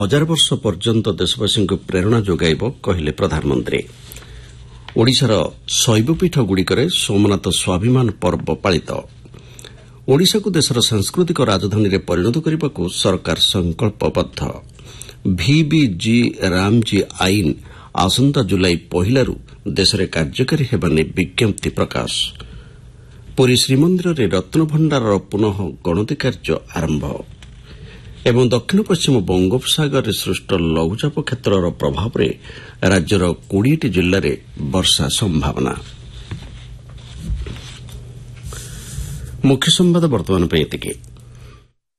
1000 ବର୍ଷ ପର୍ଯ୍ୟନ୍ତ ଦେଶବାସୀଙ୍କୁ ପ୍ରେରଣା ଯୋଗାଇବ କହିଲେ ପ୍ରଧାନମନ୍ତ୍ରୀ। ଓଡ଼ିଶାର ଶୈବପୀଠଗୁଡ଼ିକରେ ସୋମନାଥ ସ୍ୱାଭିମାନ ପର୍ବ ପାଳିତ। ଓଡ଼ିଶାକୁ ଦେଶର ସାଂସ୍କୃତିକ ରାଜଧାନୀରେ ପରିଣତ କରିବାକୁ ସରକାର ସଂକଳ୍ପବଦ୍ଧ। ଭିବିଜି ରାମଜୀ ଆଇନ ଆସନ୍ତା ଜୁଲାଇ 1ରୁ ଦେଶରେ କାର୍ଯ୍ୟକାରୀ ହେବା ନେଇ ବିଜ୍ଞପ୍ତି ପ୍ରକାଶ। ପୁରୀ ଶ୍ରୀମନ୍ଦିରରେ ରତ୍ନଭଣ୍ଡାରର ପୁନଃ ଗଣତି କାର୍ଯ୍ୟ ଆରମ୍ଭ ଏବଂ ଦକ୍ଷିଣ ପଶ୍ଚିମ ବଙ୍ଗୋପସାଗରରେ ସୃଷ୍ଟ ଲଘୁଚାପ କ୍ଷେତ୍ରର ପ୍ରଭାବରେ ରାଜ୍ୟର 20ଟି ଜିଲ୍ଲାରେ ବର୍ଷା ସମ୍ଭାବନା। ମୁଖ୍ୟ ସମ୍ବାଦ ବର୍ତ୍ତମାନ ପାଇଁ ଏତିକି।